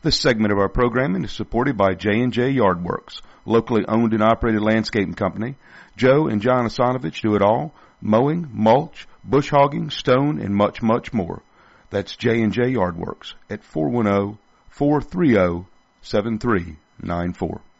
This segment of our programming is supported by J&J Yardworks, locally owned and operated landscaping company. Joe and John Asanovich do it all: mowing, mulch, bush hogging, stone, and much, much more. That's J&J Yardworks at 410-430-7394.